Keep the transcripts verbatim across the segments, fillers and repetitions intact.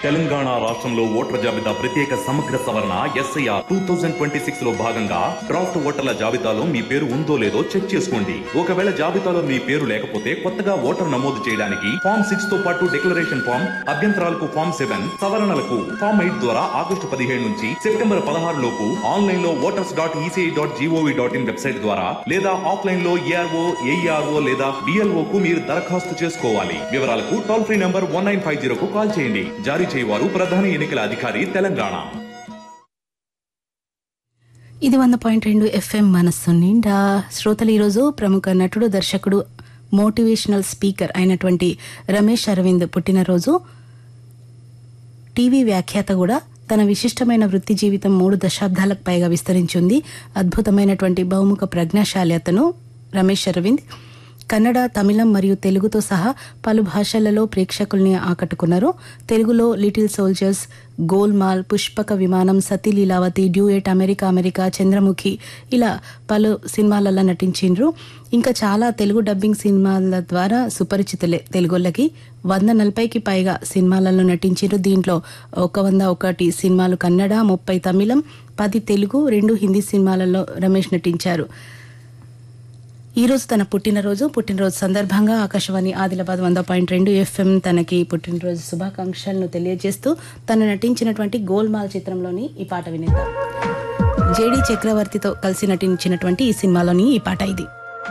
తెలంగాణ రాష్ట్రంలో ఓటర్ల జాబితా ప్రత్యేక సమగ్ర సవరణ SIR two thousand twenty six లో భాగంగా డ్రాఫ్ట్ ఓటర్ల జాబితాలో మీ పేరు ఉందో లేదో చెక్ చేసుకోండి. ఒకవేళ జాబితాలో మీ పేరు లేకపోతే కొత్తగా ఓటర్ నమోదు చేయడానికి ఫామ్ సిక్స్ తో పాటు డిక్లరేషన్ ఫామ్, అభ్యంతరాలకు ఫామ్ సెవెన్, సవరణలకు ఫామ్ ఎయిట్ ద్వారా ఆగస్టు పదిహేడు నుంచి సెప్టెంబర్ పదహారు లోపు ఆన్లైన్ లో voters dot ECI dot GOV dot in website ద్వారా లేదా ఆఫ్లైన్ లో ఏఆర్ఓ, ఏఈఆర్ఓ లేదా బిఎల్ఓ కు మీరు దరఖాస్తు చేసుకోవాలి. వివరాలకు toll free number one nine five zero కు కాల్ చేయండి. జారీ చేయవారు ప్రధాన ఎన్నికల అధికారి తెలంగాణ. ఇది వంద పాయింట్ రెండు ఎఫ్ఎం మనస్సు నిండా. శ్రోతలు ఈరోజు ప్రముఖ నటుడు, దర్శకుడు, మోటివేషనల్ స్పీకర్ అయినటువంటి రమేష్ అరవింద్ పుట్టినరోజు. టీవీ వ్యాఖ్యాత కూడా. తన విశిష్టమైన వృత్తి జీవితం మూడు దశాబ్దాలకు పైగా విస్తరించింది. అద్భుతమైనటువంటి బహుముఖ ప్రజ్ఞాశాలి అతను రమేష్ అరవింద్. కన్నడ, తమిళం మరియు తెలుగుతో సహా పలు భాషలలో ప్రేక్షకుల్ని ఆకట్టుకున్నారు. తెలుగులో లిటిల్ సోల్జర్స్, గోల్మాల్, పుష్పక విమానం, సతీ Leelavathi, duet, America America, Chandramukhi ఇలా పలు సినిమాలలో నటించిండ్రు. ఇంకా చాలా తెలుగు డబ్బింగ్ సినిమాల ద్వారా సుపరిచితులే తెలుగులకి. వంద నలభైకి పైగా సినిమాలలో నటించారు. దీంట్లో ఒక వంద ఒకటి సినిమాలు కన్నడ, ముప్పై తమిళం, పది తెలుగు, రెండు హిందీ సినిమాలలో రమేష్ నటించారు. ఈ రోజు తన పుట్టినరోజు. పుట్టినరోజు సందర్భంగా ఆకాశవాణి ఆదిలాబాద్ వంద పాయింట్ రెండు ఎఫ్ఎం తనకి పుట్టినరోజు శుభాకాంక్షలను తెలియజేస్తూ తను నటించినటువంటి గోల్మాల్ చిత్రంలోని ఈ పాట వినేద్దాం. జేడి చక్రవర్తితో కలిసి నటించినటువంటి ఈ సినిమాలోని ఈ పాట ఇది.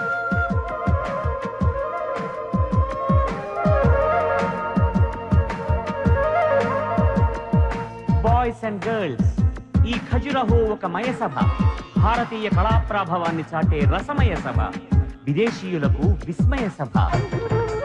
బాయ్స్ అండ్ గర్ల్స్, ఈ ఖజురహో ఒక మయసభ, భారతీయ కళా ప్రాభవాన్ని చాటే రసమయ సభ, విదేశీయులకు విస్మయ సభ.